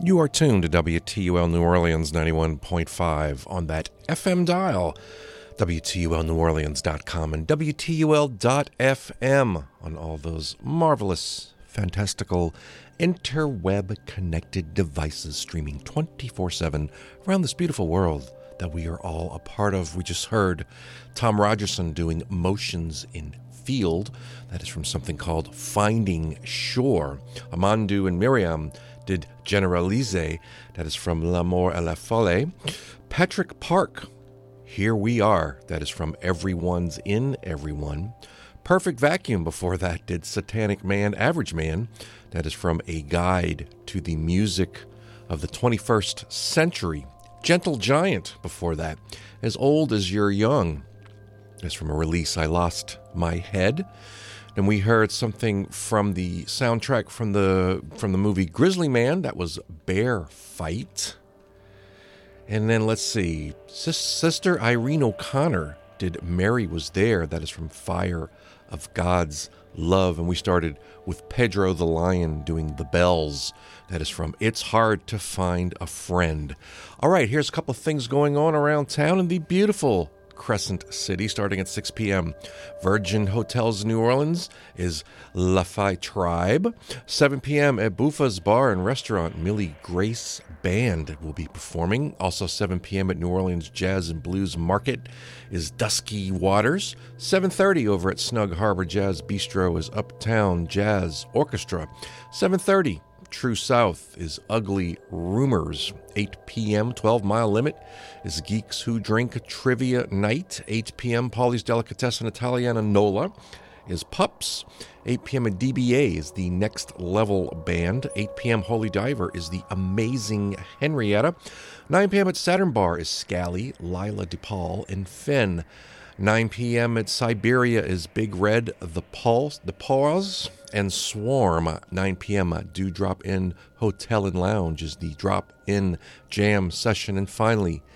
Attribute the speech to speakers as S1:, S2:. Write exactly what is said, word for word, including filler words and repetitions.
S1: You are tuned to W T U L New Orleans ninety-one point five on that F M dial, W T U L New Orleans dot com and W T U L dot F M on all those marvelous, fantastical, interweb-connected devices streaming twenty-four seven around this beautiful world that we are all a part of. We just heard Tom Rogerson doing Motions in Field. That is from something called Finding Shore. Amandu and Miriam did Generalize. That is from L'amour et la folie. Patrick Park, Here We Are. That is from Everyone's in Everyone. Perfect Vacuum before that did Satanic Man, Average Man. That is from A Guide to the Music of the twenty-first Century. Gentle Giant before that, As Old as You're Young. That's from a release, I Lost My Head. And we heard something from the soundtrack from the from the movie Grizzly Man. That was Bear Fight. And then let's see, Sis- Sister Irene O'Connor did Mary Was There. That is from Fire of God's Love. And we started with Pedro the Lion doing The Bells. That is from It's Hard to Find a Friend. All right, here's a couple of things going on around town in the beautiful Crescent City, starting at six p.m. Virgin Hotels New Orleans is La Fi Tribe. seven p.m. at Buffa's Bar and Restaurant, Millie Grace Band will be performing. Also seven p.m. at New Orleans Jazz and Blues Market is Dusky Waters. seven thirty over at Snug Harbor Jazz Bistro is Uptown Jazz Orchestra. seven thirty True South is Ugly Rumors. eight p.m. twelve mile Limit is Geeks Who Drink Trivia Night. eight p.m. Paulie's Delicatessen Italiana Nola is Pups. eight p.m. at D B A is the Next Level Band. eight p.m. Holy Diver is the Amazing Henrietta. nine p.m. at Saturn Bar is Scally, Lila DePaul, and Finn. nine p.m. at Siberia is Big Red, The Pulse, The Pause, and Swarm. nine p.m. Do Drop In Hotel and Lounge is the Drop In Jam Session. And finally,